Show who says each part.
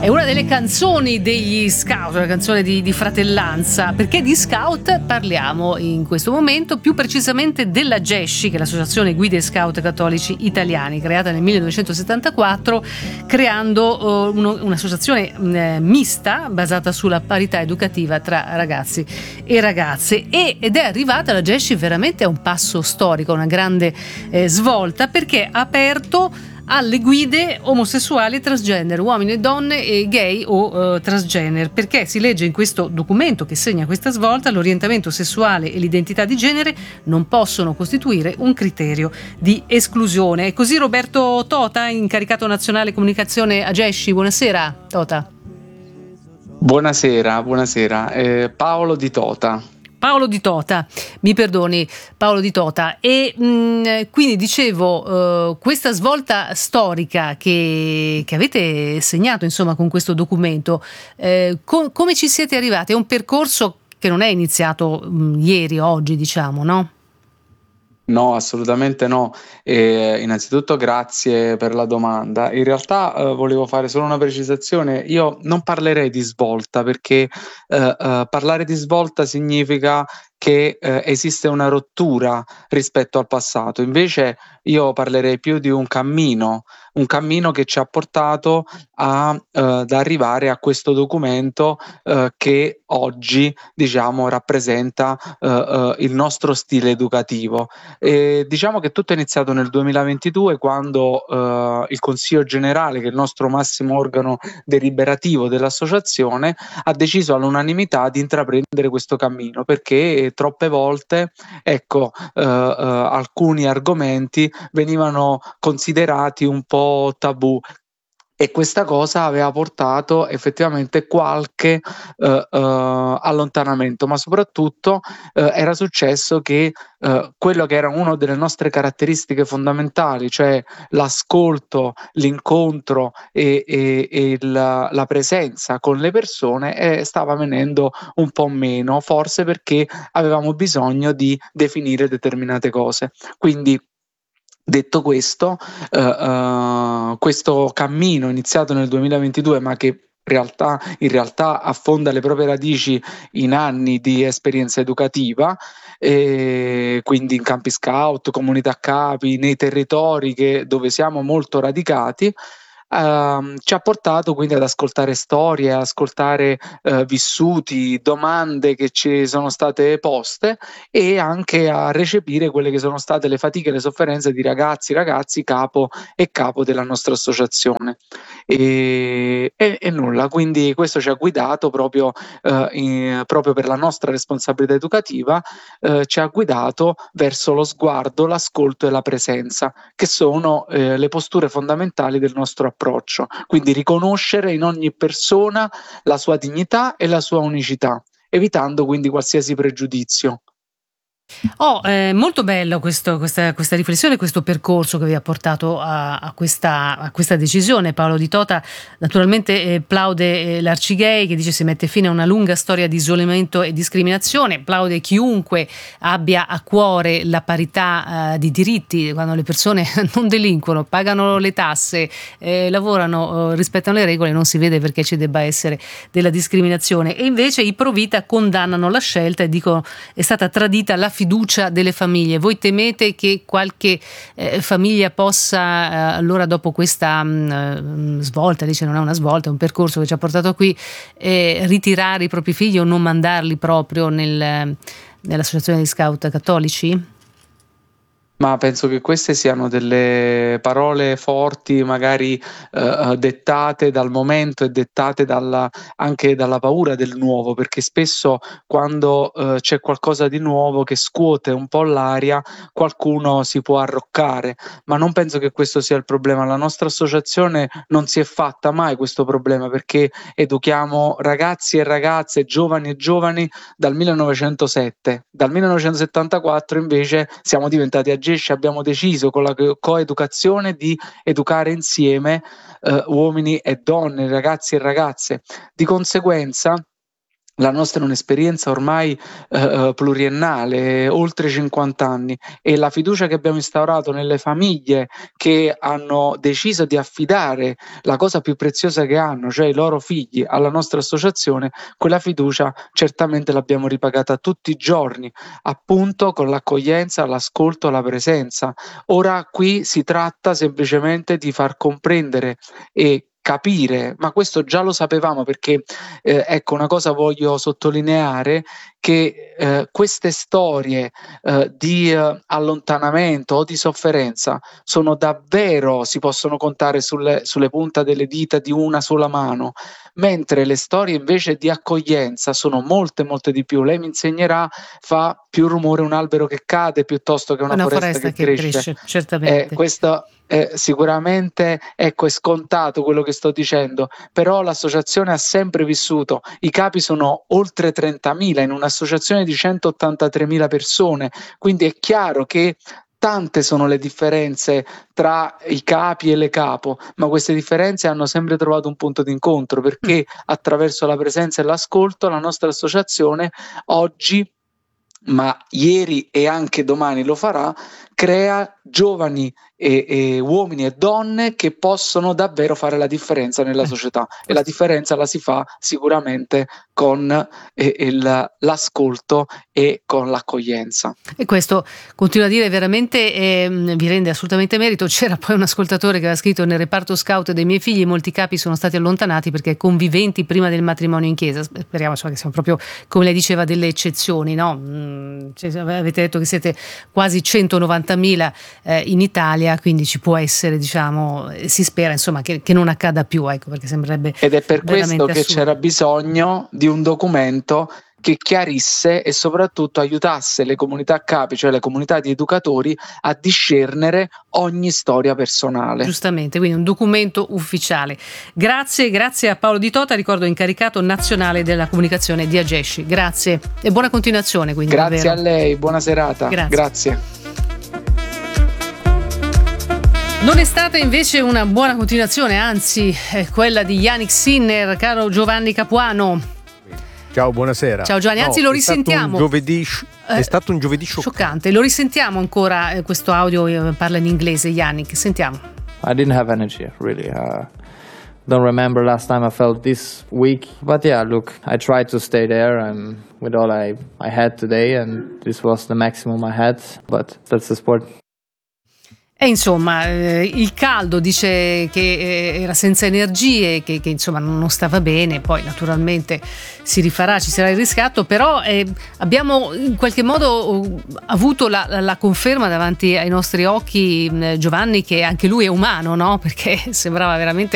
Speaker 1: È una delle canzoni degli scout, una canzone di fratellanza. Perché di scout parliamo in questo momento, più precisamente della GESCI, che è l'Associazione Guide Scout Cattolici Italiani, creata nel 1974, creando un'associazione mista basata sulla parità educativa tra ragazzi e ragazze. Ed è arrivata la GESCI veramente a un passo storico, una grande svolta, perché ha aperto alle guide omosessuali, transgender, uomini e donne, e gay o transgender, perché si legge in questo documento che segna questa svolta: l'orientamento sessuale e l'identità di genere non possono costituire un criterio di esclusione. E così Roberto Tota, incaricato nazionale comunicazione a GESCI. Buonasera Tota.
Speaker 2: Buonasera, Paolo Di Tota.
Speaker 1: Paolo Di Tota, mi perdoni, Paolo Di Tota. E quindi dicevo, questa svolta storica che avete segnato, insomma, con questo documento, come ci siete arrivati? È un percorso che non è iniziato ieri, oggi, diciamo, no?
Speaker 2: No, assolutamente no. Innanzitutto grazie per la domanda. In realtà volevo fare solo una precisazione. Io non parlerei di svolta perché parlare di svolta significa che esiste una rottura rispetto al passato. Invece io parlerei più di un cammino che ci ha portato ad arrivare a questo documento che oggi, diciamo, rappresenta il nostro stile educativo. Diciamo che tutto è iniziato nel 2022, quando il Consiglio Generale, che è il nostro massimo organo deliberativo dell'associazione, ha deciso all'unanimità di intraprendere questo cammino, perché troppe volte, ecco, alcuni argomenti venivano considerati un po' tabù. E questa cosa aveva portato effettivamente qualche allontanamento, ma soprattutto era successo che quello che era una delle nostre caratteristiche fondamentali, cioè l'ascolto, l'incontro e la presenza con le persone, stava venendo un po' meno, forse perché avevamo bisogno di definire determinate cose. Quindi, detto questo, questo cammino iniziato nel 2022, ma che in realtà affonda le proprie radici in anni di esperienza educativa, quindi in campi scout, comunità capi, nei territori dove siamo molto radicati. Ci ha portato quindi ad ascoltare storie, ascoltare vissuti, domande che ci sono state poste, e anche a recepire quelle che sono state le fatiche e le sofferenze di ragazzi, capo della nostra associazione. E nulla, quindi questo ci ha guidato proprio per la nostra responsabilità educativa, ci ha guidato verso lo sguardo, l'ascolto e la presenza, che sono le posture fondamentali del nostro approccio. Quindi riconoscere in ogni persona la sua dignità e la sua unicità, evitando quindi qualsiasi pregiudizio.
Speaker 1: Molto bello questa riflessione, questo percorso che vi ha portato a questa decisione. Paolo Di Tota naturalmente plaude l'Arcigay, che dice si mette fine a una lunga storia di isolamento e discriminazione, plaude chiunque abbia a cuore la parità di diritti, quando le persone non delinquono, pagano le tasse, lavorano, rispettano le regole, non si vede perché ci debba essere della discriminazione. E invece i pro vita condannano la scelta e dicono è stata tradita la fiducia delle famiglie. Voi temete che qualche famiglia possa allora, dopo questa svolta, dice non è una svolta, è un percorso che ci ha portato qui, ritirare i propri figli o non mandarli proprio nell'associazione di scout cattolici?
Speaker 2: Ma penso che queste siano delle parole forti, magari dettate dal momento e dettate anche dalla paura del nuovo, perché spesso quando c'è qualcosa di nuovo che scuote un po' l'aria, qualcuno si può arroccare, ma non penso che questo sia il problema. La nostra associazione non si è fatta mai questo problema, perché educhiamo ragazzi e ragazze, giovani e giovani dal 1907. Dal 1974 invece siamo diventati agenti. Abbiamo deciso con la coeducazione di educare insieme uomini e donne, ragazzi e ragazze. Di conseguenza la nostra è un'esperienza ormai pluriennale, oltre 50 anni, e la fiducia che abbiamo instaurato nelle famiglie che hanno deciso di affidare la cosa più preziosa che hanno, cioè i loro figli, alla nostra associazione, quella fiducia certamente l'abbiamo ripagata tutti i giorni, appunto con l'accoglienza, l'ascolto, la presenza. Ora qui si tratta semplicemente di far comprendere e capire, ma questo già lo sapevamo, perché ecco, una cosa voglio sottolineare, che queste storie di allontanamento o di sofferenza sono davvero, si possono contare sulle punta delle dita di una sola mano, mentre le storie invece di accoglienza sono molte, molte di più. Lei mi insegnerà, fa più rumore un albero che cade piuttosto che una foresta che cresce.
Speaker 1: Certamente.
Speaker 2: Questo sicuramente, ecco, è scontato quello che sto dicendo, però l'associazione ha sempre vissuto, i capi sono oltre 30.000 in un'associazione di 183.000 persone, quindi è chiaro che tante sono le differenze tra i capi e le capo, ma queste differenze hanno sempre trovato un punto d'incontro, perché attraverso la presenza e l'ascolto la nostra associazione oggi, ma ieri e anche domani lo farà, crea giovani e uomini e donne che possono davvero fare la differenza nella società, e la differenza la si fa sicuramente con l'ascolto e con l'accoglienza.
Speaker 1: E questo, continuo a dire, veramente vi rende assolutamente merito. C'era poi un ascoltatore che aveva scritto: nel reparto scout dei miei figli molti capi sono stati allontanati perché conviventi prima del matrimonio in chiesa. Speriamo, insomma, che siamo proprio, come lei diceva, delle eccezioni, no? Avete detto che siete quasi 190.000 in Italia, quindi ci può essere, diciamo, si spera insomma che non accada più, ecco, perché sembrerebbe,
Speaker 2: ed è per questo che
Speaker 1: assurdo.
Speaker 2: c'era bisogno di un documento che chiarisse e soprattutto aiutasse le comunità capi, cioè le comunità di educatori, a discernere ogni storia personale.
Speaker 1: Giustamente, quindi un documento ufficiale. Grazie a Paolo Di Tota, ricordo incaricato nazionale della comunicazione di Ageshi. Grazie e buona continuazione. Quindi,
Speaker 2: grazie
Speaker 1: davvero.
Speaker 2: A lei, buona serata. Grazie.
Speaker 1: Non è stata invece una buona continuazione, anzi quella di Yannick Sinner, caro Giovanni Capuano.
Speaker 3: Ciao, buonasera.
Speaker 1: Ciao Giovanni, anzi lo risentiamo.
Speaker 3: È stato un giovedì
Speaker 1: scioccante. Lo risentiamo ancora, questo audio parla in inglese. Yannick, sentiamo.
Speaker 4: I didn't have energy, really. Don't remember last time I felt this weak. But yeah, look, I tried to stay there with all I had today, and this was the maximum I had. But that's the sport.
Speaker 1: E insomma, il caldo, dice che era senza energie, che insomma non stava bene, poi naturalmente si rifarà, ci sarà il riscatto, però abbiamo in qualche modo avuto la conferma davanti ai nostri occhi, Giovanni, che anche lui è umano, no? Perché sembrava veramente